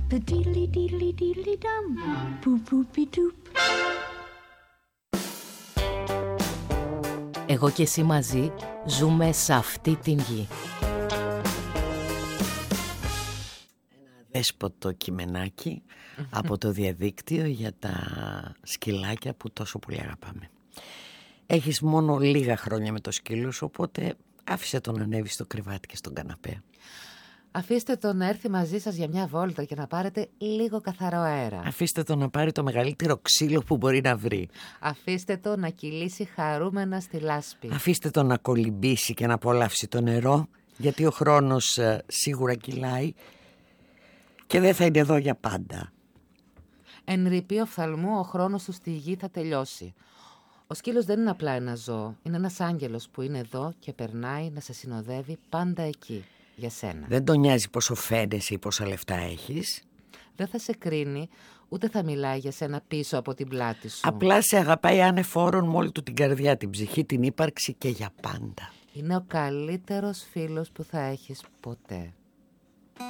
Ba-diddly-diddly-diddly-dum, boop-boopy-doop. Εγώ και εσύ μαζί ζούμε σε αυτή την γη. Ένα δέσποτο κειμενάκι από το διαδίκτυο για τα σκυλάκια που τόσο πολύ αγαπάμε. Έχεις μόνο λίγα χρόνια με το σκύλο σου, οπότε άφησε τον να ανέβει στο κρεβάτι και στον καναπέ. Αφήστε τον να έρθει μαζί σας για μια βόλτα και να πάρετε λίγο καθαρό αέρα. Αφήστε τον να πάρει το μεγαλύτερο ξύλο που μπορεί να βρει. Αφήστε τον να κυλήσει χαρούμενα στη λάσπη. Αφήστε τον να κολυμπήσει και να απολαύσει το νερό, γιατί ο χρόνος σίγουρα κυλάει και δεν θα είναι εδώ για πάντα. Εν ρηπεί οφθαλμού, ο χρόνος του στη γη θα τελειώσει. Ο σκύλος δεν είναι απλά ένα ζώο. Είναι ένας άγγελος που είναι εδώ και περνάει να σε συνοδεύει πάντα εκεί, για σένα. Δεν τον νοιάζει πόσο φαίνεσαι ή πόσα λεφτά έχεις. Δεν θα σε κρίνει, ούτε θα μιλάει για σένα πίσω από την πλάτη σου. Απλά σε αγαπάει ανεφόρον με όλη του την καρδιά, την ψυχή, την ύπαρξη και για πάντα. Είναι ο καλύτερος φίλος που θα έχεις ποτέ.